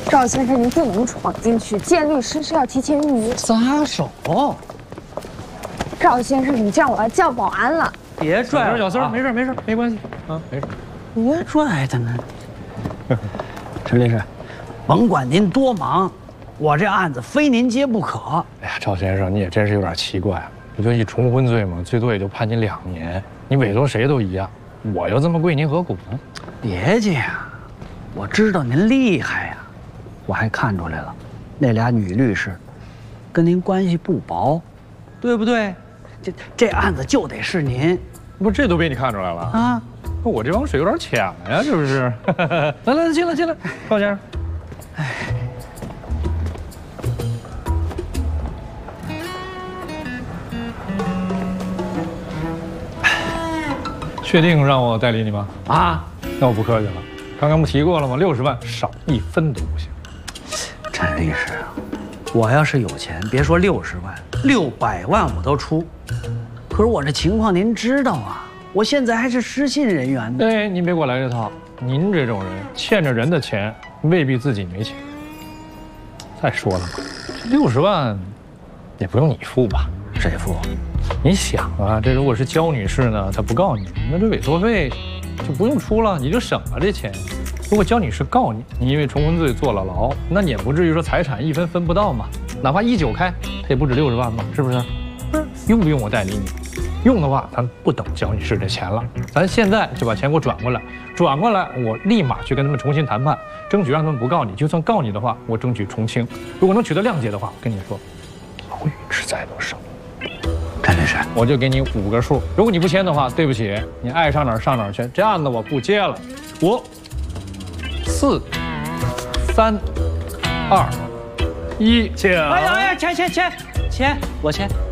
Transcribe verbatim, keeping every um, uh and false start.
赵先生，您不能闯进去，见律师是要提前预约。 撒手！ 赵先生，你这样我要叫保安了。 别拽我！ 小三，没事没事，没关系啊，没事。 别拽他呢。陈律师，甭管您多忙，我这案子非您接不可。 哎呀，赵先生，你也真是有点奇怪啊！不就一重婚罪吗？最多也就判你两年，你委托谁都一样，我又这么贵，您何苦呢？ 别介呀，我知道您厉害呀，我还看出来了，那俩女律师跟您关系不薄，对不对？这这案子就得是您， 不，这都被你看出来了啊！ 那我这汪水有点浅了呀，是不是？来来，进来进来，赵先生。哎。 确定让我代理你吗？ 啊， 那我不客气了。刚刚不提过了吗？六十万少一分都不行。 陈律师啊，我要是有钱，别说六十万，六百万我都出。可是我这情况您知道啊，我现在还是失信人员呢。 哎，您别给我来这套。您这种人欠着人的钱，未必自己没钱。再说了嘛，这六十万也不用你付吧？ 谁付？ 你想啊，这如果是焦女士呢，她不告你，那这委托费就不用出了，你就省了这钱。如果焦女士告你，你因为重婚罪坐了牢，那你也不至于说财产一分分不到嘛。哪怕一九开，它也不止六十万嘛，是不是？嗯，用不用我代理你？用的话，咱不等焦女士这钱了，咱现在就把钱给我转过来，转过来，我立马去跟他们重新谈判，争取让他们不告你。就算告你的话，我争取从轻。如果能取得谅解的话，跟你说，牢狱之灾都省。 陈律师， 我就给你五个数，如果你不签的话，对不起，你爱上哪儿上哪儿去，这案子我不接了。五、四、三、二、一，请。 哎呀哎呀，签签签签，我签。